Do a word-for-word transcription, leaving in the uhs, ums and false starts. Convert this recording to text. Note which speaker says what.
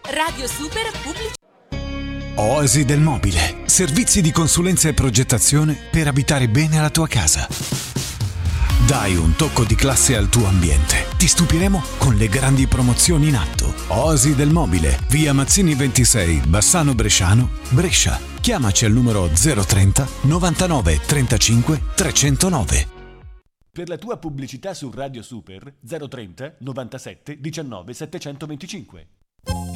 Speaker 1: Radio Super Pubblicità.
Speaker 2: Oasi del Mobile. Servizi di consulenza e progettazione per abitare bene la tua casa. Dai un tocco di classe al tuo ambiente. Ti stupiremo con le grandi promozioni in atto. Oasi del Mobile, via Mazzini ventisei, Bassano Bresciano, Brescia. Chiamaci al numero zero trenta novantanove trentacinque trecentonove.
Speaker 3: Per la tua pubblicità su Radio Super zero trenta novantasette diciannove settecentoventicinque.